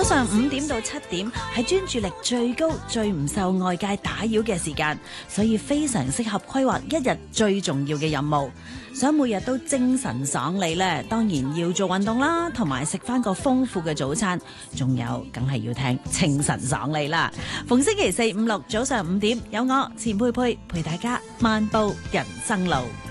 上5點到7點係專注力最高、最唔受外界打擾嘅時間，所以非常適合規劃一日最重要嘅任務。想每日都精神爽利呢，當然要做運動啦，同埋食翻個豐富嘅早餐，仲有梗係要聽清晨爽利啦。逢星期4、5、6早上5點，有我錢佩佩陪大家漫步人生路。